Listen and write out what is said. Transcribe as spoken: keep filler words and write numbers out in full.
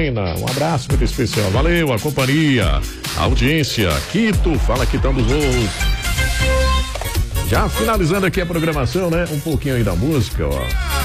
Um abraço muito especial. Valeu, a companhia, a audiência. Quito, fala Quitão dos Ouros. Já finalizando aqui a programação, né? Um pouquinho aí da música, ó.